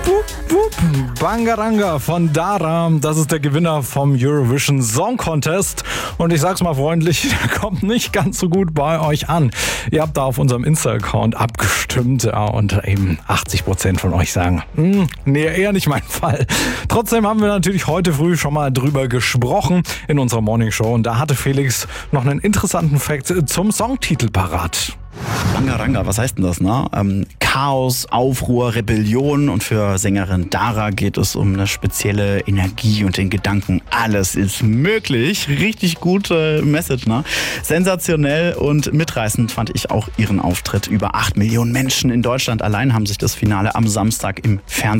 Wup, wup. Bangaranga von Dara, das ist der Gewinner vom Eurovision Song Contest. Und ich sag's mal freundlich, der kommt nicht ganz so gut bei euch an. Ihr habt da auf unserem Insta-Account abgestimmt, ja, und eben 80% von euch sagen, nee, eher nicht mein Fall. Trotzdem haben wir natürlich heute früh schon mal drüber gesprochen in unserer Morningshow. Und da hatte Felix noch einen interessanten Fact zum Songtitel parat. Bangaranga, was heißt denn das, ne? Chaos, Aufruhr, Rebellion, und für Sängerin Dara geht es um eine spezielle Energie und den Gedanken, alles ist möglich. Richtig gute Message, ne? Sensationell und mitreißend fand ich auch ihren Auftritt. Über 8 Millionen Menschen in Deutschland allein haben sich das Finale am Samstag im Fernsehen